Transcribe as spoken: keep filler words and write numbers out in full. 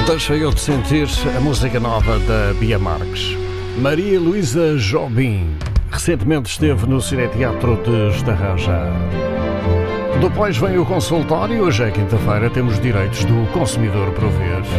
Deixa eu te sentir a música nova da Bia Marques. Maria Luísa Jobim recentemente esteve no Cineteatro de Estarraja. Depois vem o consultório. Hoje é quinta-feira, temos direitos do consumidor por ver.